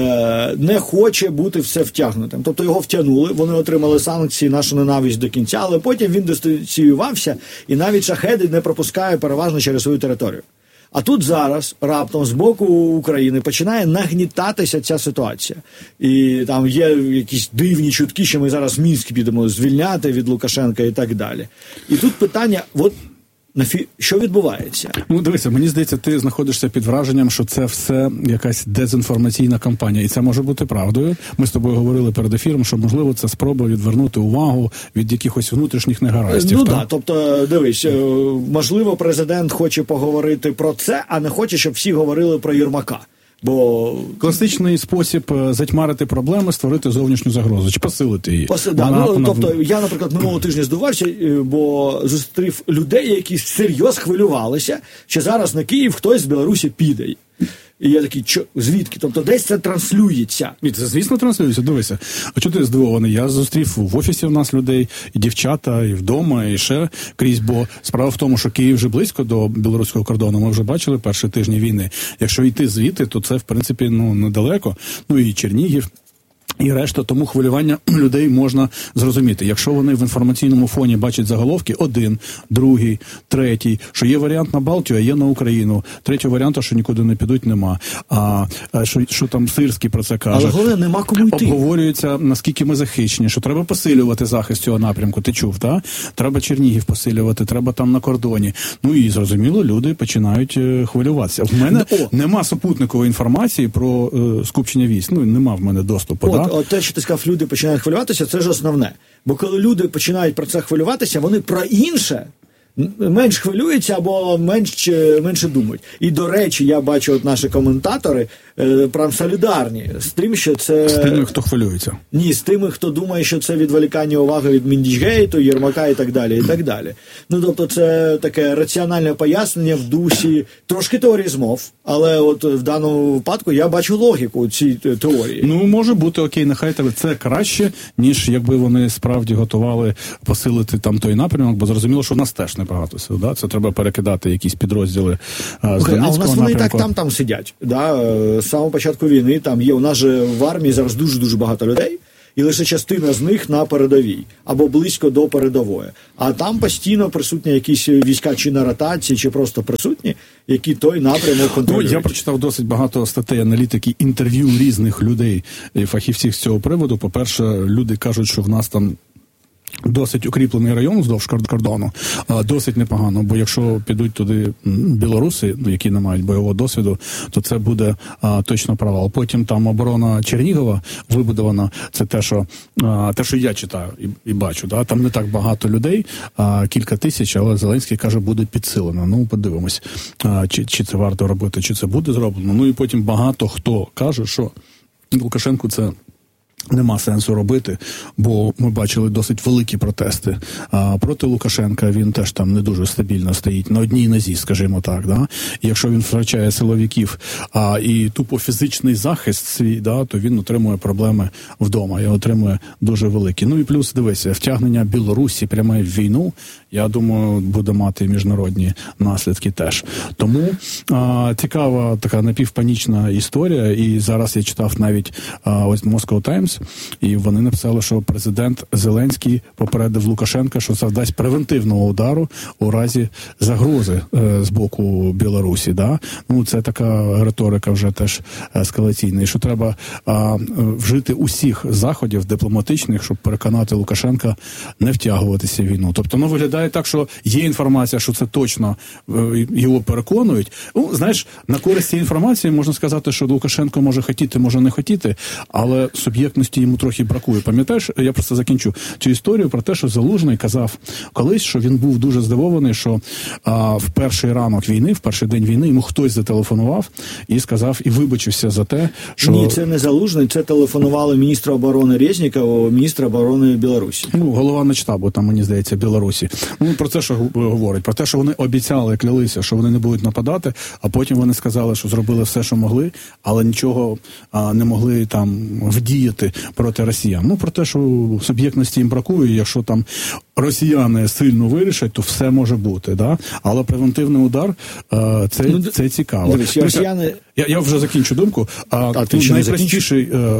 е- не хоче бути все втягнутим. Тобто його втягнули, вони отримали санкції, нашу ненависть до кінця, але потім він дистанціювався і навіть шахеди не пропускає переважно через свою територію. А тут зараз, раптом, з боку України починає нагнітатися ця ситуація. І там є якісь дивні чутки, що ми зараз Мінськ підемо звільняти від Лукашенка і так далі. І тут питання, от, що відбувається? Ну, дивися, мені здається, ти знаходишся під враженням, що це все якась дезінформаційна кампанія. І це може бути правдою. Ми з тобою говорили перед ефіром, що, можливо, це спроба відвернути увагу від якихось внутрішніх негараздів. Ну так, да, тобто, дивись, можливо, президент хоче поговорити про це, а не хоче, щоб всі говорили про Єрмака. Бо класичний спосіб затьмарити проблеми, створити зовнішню загрозу, чи посилити її. Пос... Да, вона, ну, вона... Тобто, я, наприклад, минулого тижня здивувався, бо зустрів людей, які серйозно хвилювалися, що зараз на Київ хтось з Білорусі піде. І я такий, що, звідки? Тобто десь це транслюється. Ні, це, звісно, транслюється. Дивися. А чого ти здивований? Я зустрів в офісі в нас людей, і дівчата, і вдома, і ще крізь. Бо справа в тому, що Київ вже близько до білоруського кордону. Ми вже бачили перші тижні війни. Якщо йти звідти, то це, в принципі, ну, недалеко. Ну, і Чернігів. І решта, тому хвилювання людей можна зрозуміти. Якщо вони в інформаційному фоні бачать заголовки один, другий, третій, що є варіант на Балтію, а є на Україну. Третього варіанту, що нікуди не підуть, нема. А що, що там Сирський про це каже. Але головне, нема кому йти. Обговорюється, наскільки ми захищені, що треба посилювати захист цього напрямку. Ти чув, так? Треба Чернігів посилювати, треба там на кордоні. Ну і, зрозуміло, люди починають хвилюватися. В мене О. нема супутникової інформації про е, скупчення військ. Ну, нема в мене доступу, так? От те, що ти сказав, люди починають хвилюватися, це ж основне. Бо коли люди починають про це хвилюватися, вони про інше менш хвилюються або менш, менше думають. І, до речі, я бачу, от наші коментатори е, прям солідарні з тим, що це... З тими, хто хвилюється. Ні, з тими, хто думає, що це відволікання уваги від Міндічгейту, Єрмака і так далі, і так далі. Ну, тобто, це таке раціональне пояснення в дусі, трошки теорії змов, але от в даному випадку я бачу логіку цій теорії. Ну, може бути, окей, нехай це краще, ніж якби вони справді готували посилити там той напрямок, бо зрозуміло, що в нас теж небагато сил, да? Це треба перекидати якісь підрозділи а, з okay, Донецького а у нас вони і так напрямку. там-там сидять, да? З самого початку війни там є, у нас же в армії зараз дуже-дуже багато людей, і лише частина з них на передовій, або близько до передової. А там постійно присутні якісь війська чи на ротації, чи просто присутні, які той напрямок контролюють. Ну, я прочитав досить багато статей, аналітики, інтерв'ю різних людей, фахівців з цього приводу. По-перше, люди кажуть, що в нас там досить укріплений район вздовж кордону, досить непогано, бо якщо підуть туди білоруси, які не мають бойового досвіду, то це буде а, точно провал. Потім там оборона Чернігова вибудована, це те, що, а, те, що я читаю і, і бачу. Да? Там не так багато людей, а, кілька тисяч, але Зеленський каже, буде підсилено. Ну, подивимось, а, чи, чи це варто робити, чи це буде зроблено. Ну і потім багато хто каже, що Лукашенку це нема сенсу робити, бо ми бачили досить великі протести а, проти Лукашенка. Він теж там не дуже стабільно стоїть на одній нозі, скажімо так. Да? І якщо він втрачає силовиків а, і тупо фізичний захист свій, да, то він отримує проблеми вдома і отримує дуже великі. Ну і плюс, дивися, втягнення Білорусі прямо в війну, я думаю, буде мати міжнародні наслідки теж. Тому а, цікава така напівпанічна історія, і зараз я читав навіть а, ось Moscow Times, і вони написали, що президент Зеленський попередив Лукашенка, що завдасть превентивного удару у разі загрози е, з боку Білорусі. Да? Ну, це така риторика вже теж ескалаційна. І що треба е, вжити усіх заходів дипломатичних, щоб переконати Лукашенка не втягуватися в війну. Тобто, ну, виглядає так, що є інформація, що це точно е, його переконують. Ну, знаєш, на користь цієї інформації можна сказати, що Лукашенко може хотіти, може не хотіти, але суб'єктності йому трохи бракує. Пам'ятаєш, я просто закінчу цю історію про те, що Залужний казав колись, що він був дуже здивований, що а, в перший ранок війни, в перший день війни йому хтось зателефонував і сказав, і вибачився за те, що... Ні, це не Залужний, це телефонували міністра оборони Резнікова, міністра оборони Білорусі. Ну, голова начштабу, там, мені здається, Білорусі. Ну, про це, що говорить, про те, що вони обіцяли, клялися, що вони не будуть нападати, а потім вони сказали, що зробили все, що могли, але нічого а, не могли там вдіяти проти росіян. Ну, про те, що суб'єктності їм бракує, якщо там росіяни сильно вирішать, то все може бути, да? Але превентивний удар, е, це, ну, це цікаво. Дивись, росіяни... я, я вже закінчу думку. А, а тут найпростіший... Е,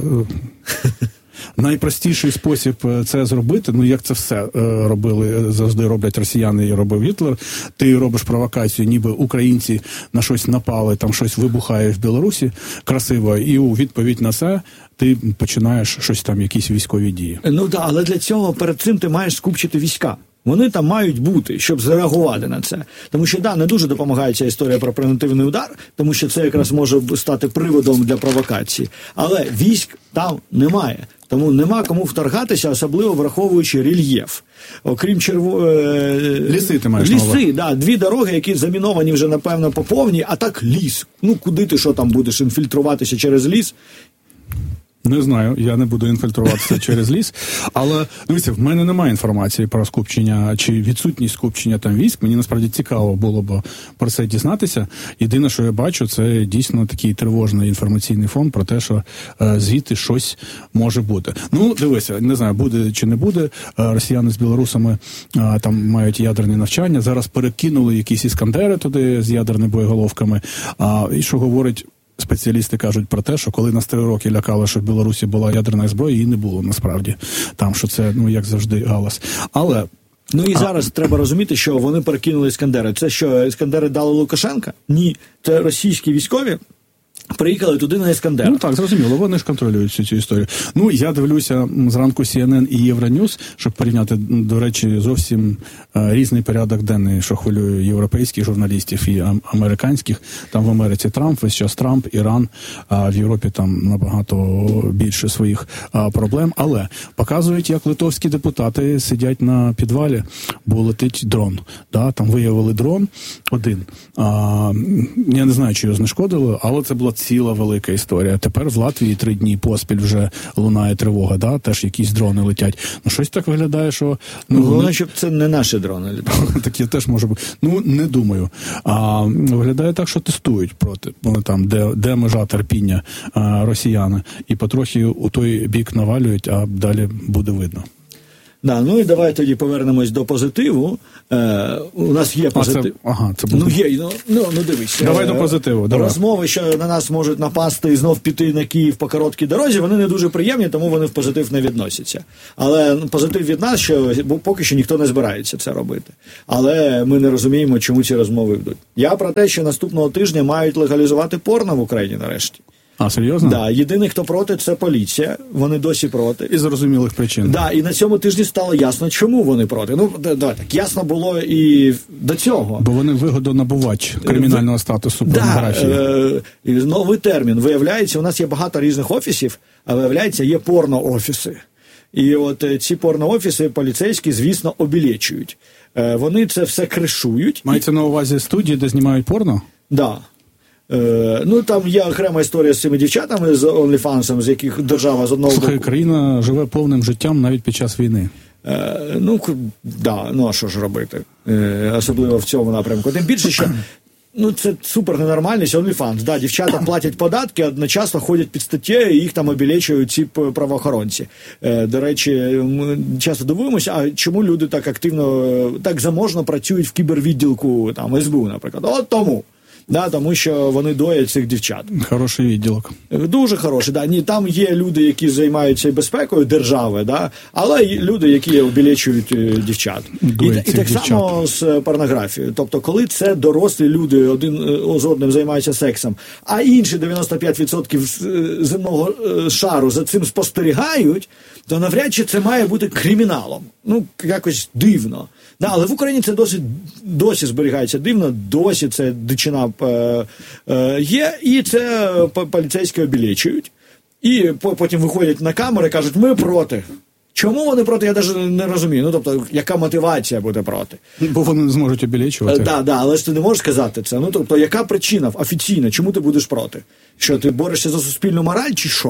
Найпростіший спосіб це зробити, ну як це все е, робили, завжди роблять росіяни і робив Гітлер, ти робиш провокацію, ніби українці на щось напали, там щось вибухає в Білорусі красиво, і у відповідь на це ти починаєш щось там, якісь військові дії. Ну так, але для цього перед цим ти маєш скупчити війська. Вони там мають бути, щоб зреагувати на це. Тому що, да, не дуже допомагає ця історія про превентивний удар, тому що це якраз може стати приводом для провокації. Але військ там немає. Тому нема кому вторгатися, особливо враховуючи рельєф. Окрім черво... Ліси ти маєш. Ліси, да, дві дороги, які заміновані вже, напевно, по повній, а так ліс. Ну, куди ти що там будеш, інфільтруватися через ліс? Не знаю, я не буду інфільтруватися через ліс, але, дивіться, в мене немає інформації про скупчення чи відсутність скупчення там військ. Мені насправді цікаво було б про це дізнатися. Єдине, що я бачу, це дійсно такий тривожний інформаційний фон про те, що е, звідти щось може бути. Ну, дивися, не знаю, буде чи не буде. Е, росіяни з білорусами е, там мають ядерні навчання. Зараз перекинули якісь іскандери туди з ядерними боєголовками. А, і що говорить... Спеціалісти кажуть про те, що коли нас три роки лякали, що в Білорусі була ядерна зброя, її не було насправді. Там, що це, ну, як завжди, галас. Але... Ну і зараз а... треба розуміти, що вони перекинули іскандери. Це що, іскандери дали Лукашенка? Ні. Це російські військові приїхали туди на іскандер. Ну так, зрозуміло, вони ж контролюють цю, цю історію. Ну, я дивлюся зранку Сі Ен Ен і Євроньюз, щоб порівняти, до речі, зовсім е, різний порядок денний, що хвилює європейських журналістів і ам, американських. Там в Америці Трамп, весь час Трамп, Іран, а в Європі там набагато більше своїх а, проблем. Але показують, як литовські депутати сидять на підвалі, бо летить дрон. Да? Там виявили дрон один. А, я не знаю, чи його знешкодили, але це була ціла велика історія. Тепер в Латвії три дні поспіль вже лунає тривога, да? Теж якісь дрони летять. Ну, щось так виглядає, що... Ну, головне, щоб це не наші дрони літали. Так я теж можу бути. Ну, не думаю. А виглядає так, що тестують проти, там, де, де межа терпіння а, росіяни. І потрохи у той бік навалюють, а далі буде видно. Да, ну і давай тоді повернемось до позитиву. Е, у нас є позитив. А це, ага, це буде... Ну, є, ну, ну, ну дивись. Давай е, до позитиву. Давай. Розмови, що на нас можуть напасти і знов піти на Київ по короткій дорозі, вони не дуже приємні, тому вони в позитив не відносяться. Але позитив від нас, що поки що ніхто не збирається це робити. Але ми не розуміємо, чому ці розмови йдуть. Я про те, що наступного тижня мають легалізувати порно в Україні нарешті. А, серйозно? Да, єдиний, хто проти, це поліція. Вони досі проти. Із зрозумілих причин. Да, і на цьому тижні стало ясно, чому вони проти. Ну, давай так, ясно було і до цього. Бо вони вигодонабувач кримінального статусу порнографії. Да, е, новий термін. Виявляється, у нас є багато різних офісів, а виявляється, є порно-офіси. І от ці порно-офіси поліцейські, звісно, обілечують. Е, вони це все кришують. Мається на увазі студії, де знімають порно? Так. Да. Е, ну, там є окрема історія з цими дівчатами, з OnlyFans, з яких держава з одного Слухай, боку... країна живе повним життям навіть під час війни. Е, ну, да, ну, а що ж робити? Е, особливо в цьому напрямку. Тим більше, що ну, це супер ненормальність OnlyFans. Да, дівчата платять податки, одночасно ходять під статтєю, і їх там обілечують ці правоохоронці. Е, до речі, ми часто дивуємося, а чому люди так активно, так заможно працюють в кібервідділку, там, ес бе у, наприклад. От тому. Да, тому що вони доять цих дівчат. Хороший відділок. Дуже хороший, да. Ні, там є люди, які займаються безпекою держави, да, але є люди, які обілечують дівчат. І, і так дівчат. Само з порнографією. Тобто, коли це дорослі люди один з одним займаються сексом, а інші дев'яносто п'ять відсотків земного шару за цим спостерігають, то навряд чи це має бути криміналом. Ну, якось дивно. Да, але в Україні це досить, досі зберігається дивно, досі це дичина е, е, є, і це поліцейські обілечують. І потім виходять на камери і кажуть, ми проти. Чому вони проти, я навіть не розумію. Ну, тобто, яка мотивація буде проти? Бо вони не зможуть обілечувати. Так, да, да, але ж ти не можеш сказати це. Ну, тобто, яка причина офіційна, чому ти будеш проти? Що, ти борешся за суспільну мораль чи що?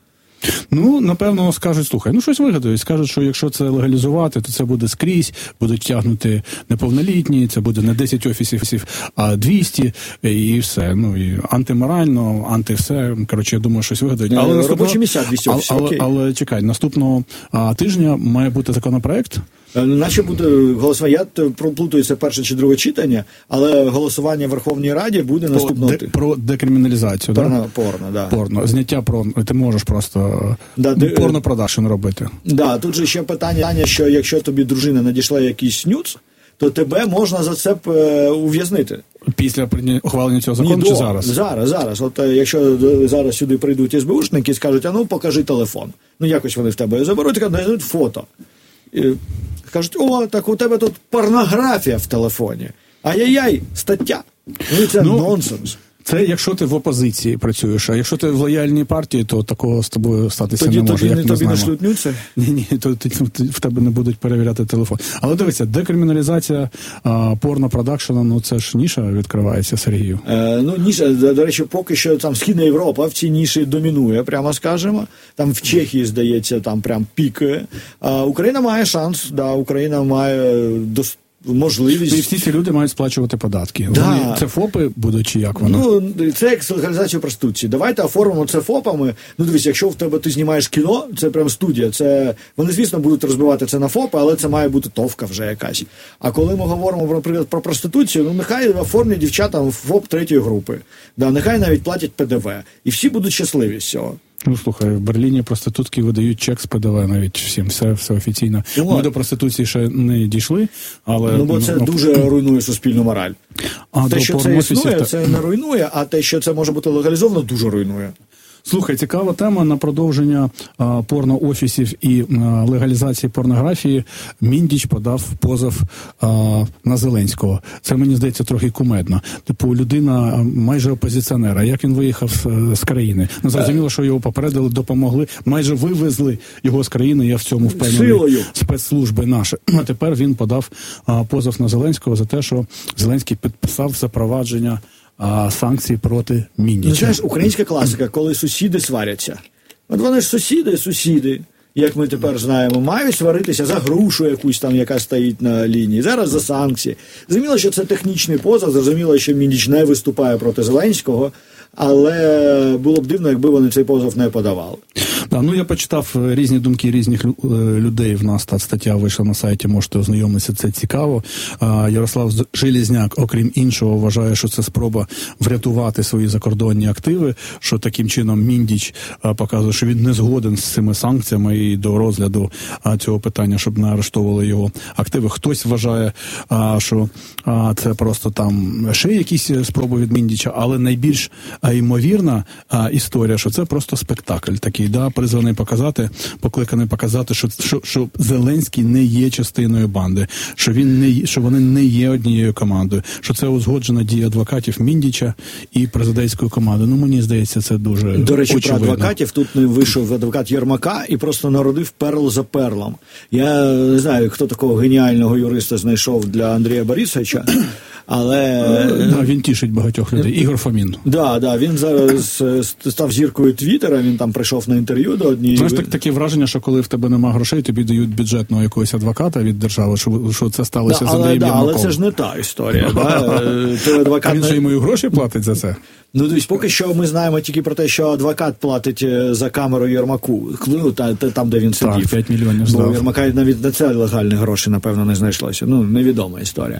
Ну, напевно, скажуть, слухай, ну щось вигадають. Скажуть, що якщо це легалізувати, то це буде скрізь, будуть тягнути неповнолітні, це буде не десять офісів, а двісті, і все. Ну, і антиморально, анти все. Коротше, я думаю, щось вигадають. Але робочі наступного... місця двісті офісів, але, але, але, чекай, наступного а, тижня має бути законопроект? Наче буде голосування, я проплутаю, це перше чи друге читання, але голосування в Верховній Раді буде По наступного де, тижня. Про декриміналізацію, так? Порно, порно, да. Порно, зняття порно, ти можеш просто да, ти, порно-продакшн робити. Так, да, тут же ще питання, що якщо тобі дружина надійшла якийсь нюц, то тебе можна за це ув'язнити. Після ухвалення цього закону Ні, чи до, зараз? Зараз, зараз. От якщо зараз сюди прийдуть ес бе ушники і скажуть, а ну покажи телефон. Ну якось вони в тебе заберуть, і кажуть, фото. І кажуть, о, так у тебе тут порнографія в телефоні. Ай-яй-яй, стаття. Ну це ну, нонсенс. Це якщо ти в опозиції працюєш, а якщо ти в лояльній партії, то такого з тобою статися тоді, не може. Тоді як не, не тобі знаємо. не шлютнються? Ні, ні, то, то, то, то в тебе не будуть перевіряти телефон. Але дивися, декриміналізація а, порно-продакшена, ну це ж ніша відкривається, Сергію. Е, ну, ніша, до, до речі, поки що там Східна Європа в цій ніші домінує, прямо скажемо. Там в Чехії, здається, там прям пікає. А Україна має шанс, да, Україна має дос... можливість. І всі ці люди мають сплачувати податки. Да. Вони, це ФОПи будуть чи як воно? Ну, це як з легалізацією проституції. Давайте оформимо це ФОПами. Ну, дивись, якщо в тебе ти знімаєш кіно, це прям студія. Це вони, звісно, будуть розбивати це на ФОПи, але це має бути товка вже якась. А коли ми говоримо, наприклад, про проституцію, ну, нехай оформлять дівчатам ФОП третьої групи. Да, нехай навіть платять пе де ве. І всі будуть щасливі з цього. Ну, слухай, в Берліні проститутки видають чек з пе де ве навіть всім, все, все офіційно. Ну, ми до проституції ще не дійшли, але... Ну, бо це ну, дуже ну, руйнує суспільну мораль. А те, що це існує, та... це не руйнує, а те, що це може бути легалізовано, дуже руйнує. Слухай, цікава тема на продовження а, порно-офісів і а, легалізації порнографії. Міндіч подав позов а, на Зеленського. Це, мені здається, трохи кумедно. Типу, людина майже опозиціонера. Як він виїхав а, з країни? Ну, зрозуміло, що його попередили, допомогли. Майже вивезли його з країни, я в цьому впевнений. Силою. Спецслужби наші. А тепер він подав а, позов на Зеленського за те, що Зеленський підписав запровадження а, санкцій проти Міндіча. Ну, знаєш, українська класика, коли сусіди сваряться. От вони ж сусіди, сусіди, як ми тепер знаємо, мають сваритися за грушу якусь там, яка стоїть на лінії, зараз за санкції. Зрозуміло, що це технічний позов, зрозуміло, що Міндіч не виступає проти Зеленського, але було б дивно, якби вони цей позов не подавали. Да, ну я почитав різні думки різних людей. В нас та стаття вийшла на сайті, можете ознайомитися, це цікаво. Ярослав Железняк, окрім іншого, вважає, що це спроба врятувати свої закордонні активи, що таким чином Міндіч показує, що він не згоден з цими санкціями і до розгляду цього питання, щоб не арештовували його активи. Хтось вважає, що це просто там ще якісь спроби від Міндіча, але найбільш ймовірна історія, що це просто спектакль такий, да, призваний показати, покликаний показати, що, що, що Зеленський не є частиною банди, що він не що вони не є однією командою, що це узгоджена дія адвокатів Міндіча і президентської команди. Ну, мені здається, це дуже До речі, очевидно. Про адвокатів тут не вийшов адвокат Єрмака і просто народив перл за перлом. Я не знаю, хто такого геніального юриста знайшов для Андрія Борисовича, але... Да, він тішить багатьох людей. Ігор Фомін. Да, да, він зараз став зіркою Твіттера, він там прийшов на інтерв'ю до однієї... Знаєш, так, таке враження, що коли в тебе нема грошей, тобі дають бюджетного якогось адвоката від держави, що, що це сталося да, з Андрієм да, Єрмаком. Але це ж не та історія. да? Той адвокат... А він же йому і гроші платить за це? Ну, дивись, поки що ми знаємо тільки про те, що адвокат платить за камеру Єрмаку, ну, та, та, там, де він сидів. Так, п'ять мільйонів здав. Бо у Єрмака навіть на це легальні гроші, напевно, не знайшлося. Ну, невідома історія.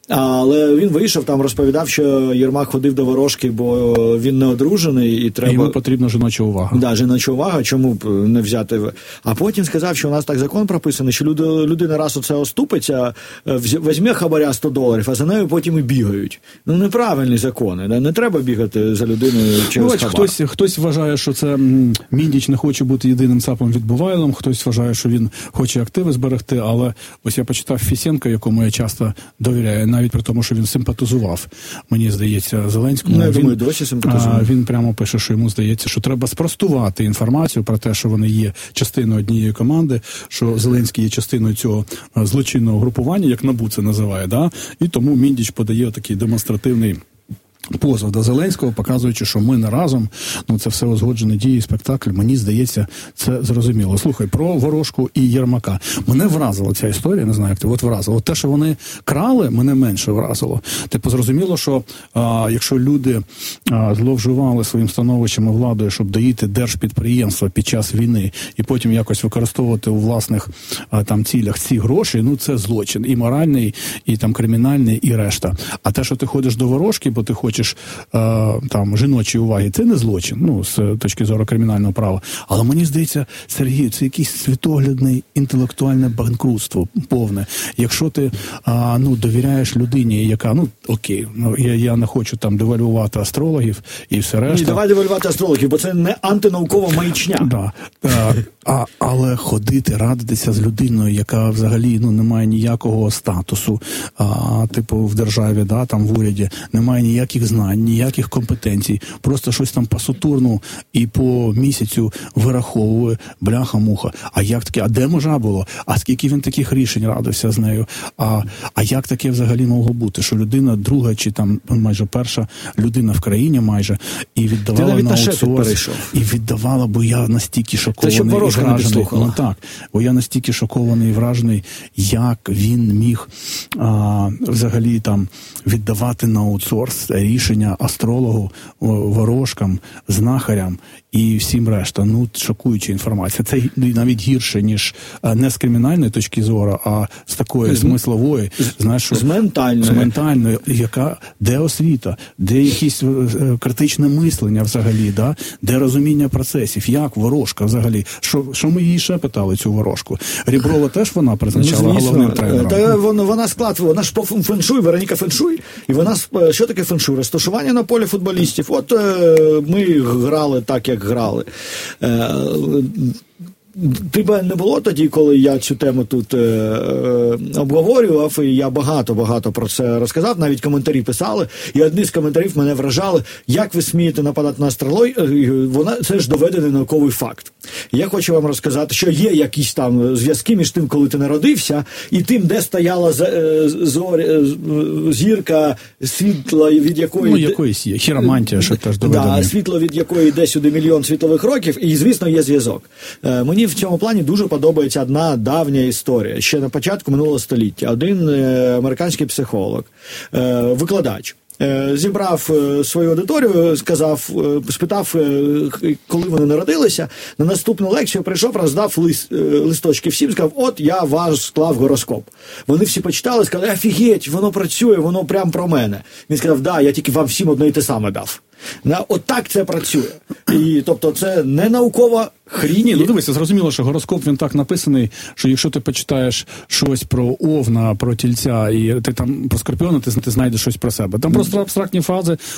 Але він вийшов, там розповідав, що Єрмак ходив до ворожки, бо він не одружений і треба... Йому потрібна жіноча увага. Да, жіноча увага, чому б не взяти... А потім сказав, що у нас так закон прописаний, що люди, людина раз оце оступиться, візьме хабаря сто доларів, а за нею потім і бігають. Ну, неправильні закони, да? Не треба бігати за людиною через ну, хабар. Хтось, хтось вважає, що це Міндіч не хоче бути єдиним ЦАПом від Бувайлом, хтось вважає, що він хоче активи зберегти, але ось я почитав Фісенка, якому я часто довіряю, навіть при тому, що він симпатизував, мені здається, Зеленському. Ну, я він, думаю, досі симпатизує. А, він прямо пише, що йому здається, що треба спростувати інформацію про те, що вони є частиною однієї команди, що Зеленський є частиною цього злочинного групування, як НАБУ це називає, да? І тому Міндіч подає такий демонстративний позов до Зеленського, показуючи, що ми не разом, ну це все узгоджені дії, спектакль, мені здається, це зрозуміло. Слухай, про Ворожку і Єрмака. Мене вразила ця історія, не знаю, як ти, от вразило. От те, що вони крали, мене менше вразило. Типу, зрозуміло, що а, якщо люди а, зловживали своїм становищем і владою, щоб доїти держпідприємства під час війни і потім якось використовувати у власних а, там цілях ці гроші, ну це злочин. І моральний, і там кримінальний, і решта. А те, що ти ходиш до Ворожки, бо ти хочеш хочеш е, там жіночої уваги, це не злочин, ну, з точки зору кримінального права. Але мені здається, Сергій, це якесь світоглядне інтелектуальне банкрутство повне. Якщо ти е, ну, довіряєш людині, яка, ну, окей, ну, я, я не хочу там девальвувати астрологів і все решта. Ні, давай девальвувати астрологів, бо це не антинаукова маячня. Да. Е, а, але ходити, радитися з людиною, яка взагалі ну, не має ніякого статусу, а, типу в державі, да, там в уряді, немає ніяких знань, ніяких компетенцій, просто щось там посутурну і по місяцю вираховує, бляха-муха. А як таке? А де межа було? А скільки він таких рішень радився з нею? А, а як таке взагалі могло бути? Що людина друга чи там майже перша людина в країні майже і віддавала на аутсорс, і віддавала, бо я настільки шокований і вражений. Ну так, бо я настільки шокований і вражений, як він міг а, взагалі там віддавати на аутсорс рішення астрологу, ворожкам, знахарям і всім решта. Ну, шокуюча інформація. Це навіть гірше, ніж не з кримінальної точки зору, а з такої з, смислової, знаєш, що, з ментальної. З ментальної, яка, де освіта, де якісь критичне мислення взагалі, да? Де розуміння процесів, як ворожка взагалі. Що, що ми її ще питали, цю ворожку? Ріброва теж вона призначала ну, головним тренером? Та вона, вона склад, вона ж по феншуй, Вероніка феншуй, і вона, що таке феншуй? Розташування на полі футболістів. От е, ми грали так, як грали. Е, тебе не було тоді, коли я цю тему тут е, е, обговорював, і я багато-багато про це розказав, навіть коментарі писали, і одні з коментарів мене вражали, як ви смієте нападати на астрологію, вона, це ж доведений науковий факт. Я хочу вам розказати, що є якісь там зв'язки між тим, коли ти народився, і тим, де стояла зорі, зірка, світло від якої... Ну, якоїсь є, хіромантія, що теж доведено. Да, світло від якої йде сюди мільйон світлових років, і, звісно, є зв'язок. Е, мені в цьому плані дуже подобається одна давня історія. Ще на початку минулого століття. Один е, американський психолог, е, викладач, зібрав свою аудиторію, сказав, спитав, коли вони народилися, на наступну лекцію прийшов, роздав лист, листочки всім, сказав, от я ваш склав гороскоп. Вони всі почитали, сказали, офігеть, воно працює, воно прям про мене. Він сказав, да, я тільки вам всім одне і те саме дав. Отак це працює. І, тобто, це не наукова хрінь. Ні, ну дивися, зрозуміло, що гороскоп, він так написаний, що якщо ти почитаєш щось про Овна, про Тільця, і ти там про Скорпіона, ти, ти знайдеш щось про себе. Там просто абстрактні фази,